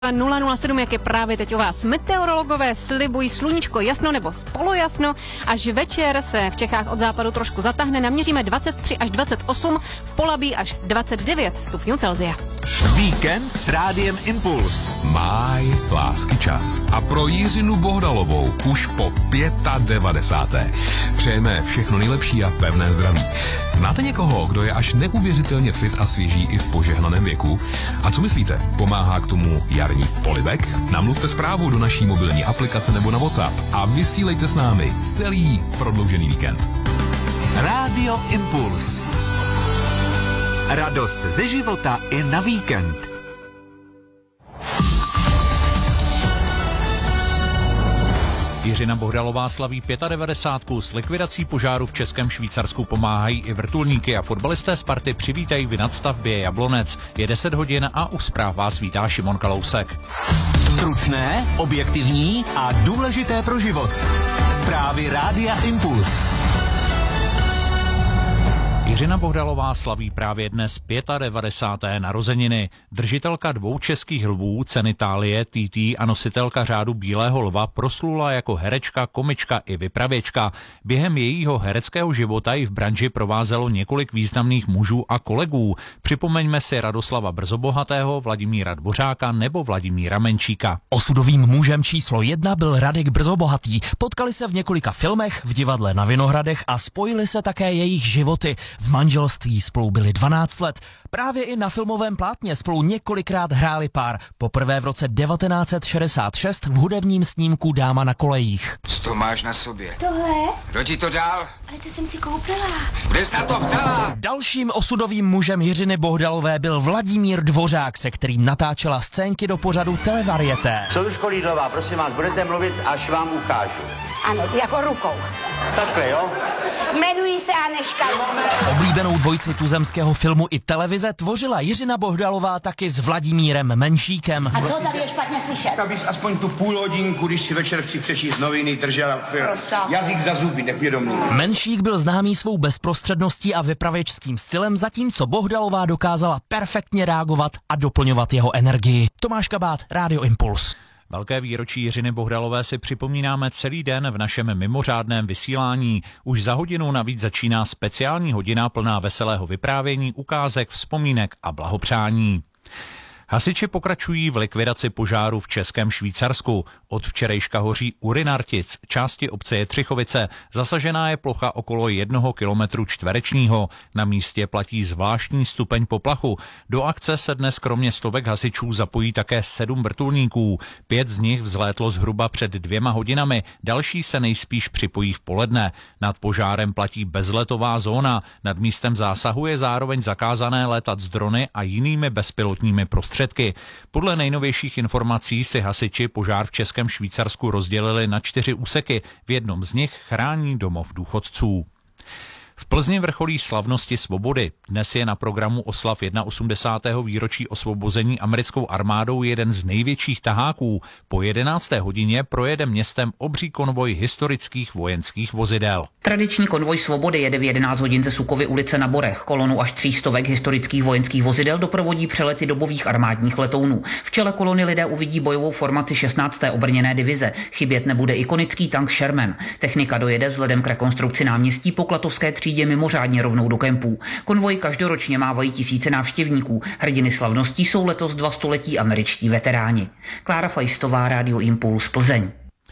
007, jak je právě teď u vás. Meteorologové slibují sluníčko, jasno nebo polojasno. Až večer se v Čechách od západu trošku zatáhne. Naměříme 23 až 28, v Polabí až 29 stupňů Celsia. Víkend s Rádiem Impuls. Máj lásky čas. A pro Jiřinu Bohdalovou už po 95. Přejeme všechno nejlepší a pevné zdraví. Znáte někoho, kdo je až neuvěřitelně fit a svěží i v požehnaném věku? A co myslíte? Pomáhá k tomu jarní polibek? Namluvte zprávu do naší mobilní aplikace nebo na WhatsApp a vysílejte s námi celý prodloužený víkend. Rádio Impuls. Radost ze života i na víkend. Jiřina Bohdalová slaví 95. S likvidací požáru v Českém Švýcarsku pomáhají i vrtulníky a fotbalisté Sparty přivítají v nadstavbě Jablonec. Je 10 hodin a u zpráv vás vítá Šimon Kalousek. Stručné, objektivní a důležité pro život. Zprávy Rádia Impuls. Jiřina Bohdalová slaví právě dnes 95. narozeniny. Držitelka 2 českých lvů, ceny Thálie, TT a nositelka řádu Bílého lva proslula jako herečka, komička i vypravěčka. Během jejího hereckého života ji v branži provázelo několik významných mužů a kolegů. Připomeňme si Radoslava Brzobohatého, Vladimíra Dvořáka nebo Vladimíra Menšíka. Osudovým mužem číslo 1 byl Radek Brzobohatý. Potkali se v několika filmech, v divadle na Vinohradech a spojili se také jejich životy. V manželství spolu byli 12 let. Právě i na filmovém plátně spolu několikrát hráli pár. Poprvé v roce 1966 v hudebním snímku Dáma na kolejích. Co to máš na sobě? Tohle? Kdo ti to dal? Ale to jsem si koupila. Kde jsi na to vzala? Dalším osudovým mužem Jiřiny Bohdalové byl Vladimír Dvořák, se kterým natáčela scénky do pořadu Televarieté. Soduško Lídlová, prosím vás, budete mluvit, až vám ukážu. Ano, jako rukou. Takhle, jo? Jmenuji se Aneška. Oblíbenou dvojici tuzemského filmu i televize tvořila Jiřina Bohdalová taky s Vladimírem Menšíkem. A co tady je špatně slyšet? Abys aspoň tu půl hodinku, když si večer chci přečíst noviny, držela jazyk za zuby, nech mě domluvit. Menšík byl známý svou bezprostředností a vypravěčským stylem, zatímco Bohdalová dokázala perfektně reagovat a doplňovat jeho energii. Tomáš Kabát, Rádio Impuls. Velké výročí Jiřiny Bohdalové si připomínáme celý den v našem mimořádném vysílání. Už za hodinu navíc začíná speciální hodina plná veselého vyprávění, ukázek, vzpomínek a blahopřání. Hasiči pokračují v likvidaci požáru v Českém Švýcarsku. Od včerejška hoří u Rynartic, části obce Jetřichovice. Zasažená je plocha okolo 1 kilometru čtverečního. Na místě platí zvláštní stupeň poplachu. Do akce se dnes kromě stovek hasičů zapojí také 7 vrtulníků. 5 z nich vzlétlo zhruba před 2 hodinami, další se nejspíš připojí v poledne. Nad požárem platí bezletová zóna. Nad místem zásahu je zároveň zakázané létat z drony a jinými bezpilotními prostředky. Podle nejnovějších informací si hasiči požár v Českém Švýcarsku rozdělili na 4 úseky. V jednom z nich chrání domov důchodců. V Plzni vrcholí slavnosti svobody. Dnes je na programu oslav 81. výročí osvobození americkou armádou jeden z největších taháků. Po 11. hodině projede městem obří konvoj historických vojenských vozidel. Tradiční konvoj svobody jede v 11 hodin ze Sukovy ulice na Borech. Kolonu až 300 historických vojenských vozidel doprovodí přelety dobových armádních letounů. V čele kolony lidé uvidí bojovou formaci 16. obrněné divize. Chybět nebude ikonický tank Sherman. Technika dojede vzhledem k rekonstrukci náměstí po Klatovské třídě mimořádně rovnou do kempů. Konvoj každoročně mávají tisíce návštěvníků. Hrdiny slavností jsou letos 2 století američtí veteráni. Klára Fajstová, Rádio Impuls, Plzeň.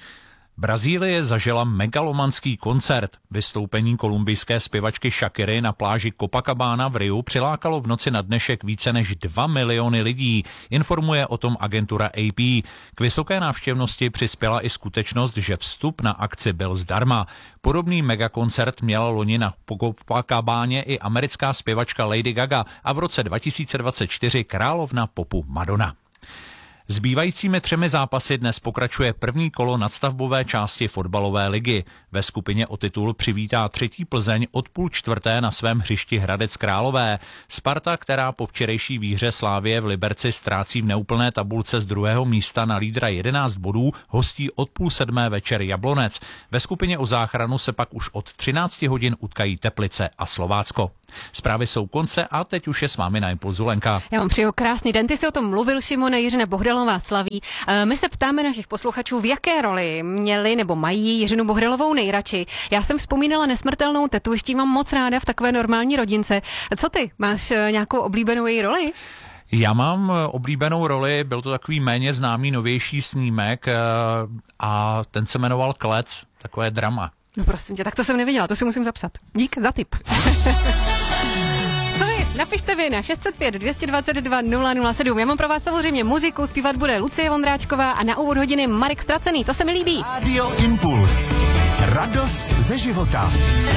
Brazílie zažila megalomanský koncert. Vystoupení kolumbijské zpěvačky Shakiry na pláži Copacabana v Riu přilákalo v noci na dnešek více než 2 miliony lidí. Informuje o tom agentura AP. K vysoké návštěvnosti přispěla i skutečnost, že vstup na akci byl zdarma. Podobný megakoncert měla loni na Copacabáně i americká zpěvačka Lady Gaga a v roce 2024 královna popu Madonna. Zbývajícími 3 zápasy dnes pokračuje první kolo nadstavbové části fotbalové ligy. Ve skupině o titul přivítá 3. Plzeň od 3:30 na svém hřišti Hradec Králové. Sparta, která po včerejší výhře Slavie v Liberci ztrácí v neúplné tabulce z 2. místa na lídra 11 bodů, hostí od 6:30 večer Jablonec. Ve skupině o záchranu se pak už od 13 hodin utkají Teplice a Slovácko. Zprávy jsou konce a teď už je s vámi na Impulzu Lenka. Já vám přeju krásný den. Ty jsi o tom mluvil, Šimone. Jiřina Bohdalová slaví. My se ptáme našich posluchačů, v jaké roli měli nebo mají Jiřinu Bohdalovou nejradši. Já jsem vzpomínala Nesmrtelnou tetu, ještě mám moc ráda v takové normální rodince. Co ty? Máš nějakou oblíbenou její roli? Já mám oblíbenou roli, byl to takový méně známý novější snímek a ten se jmenoval Klec, takové drama. No prosím tě, tak to jsem neviděla, to si musím zapsat. Dík za tip. Co vy? Napište vy na 605 222 007. Já mám pro vás samozřejmě muziku, zpívat bude Lucie Vondráčková a na úvod hodiny Marek Stracený, to se mi líbí. Radio Impuls. Radost ze života.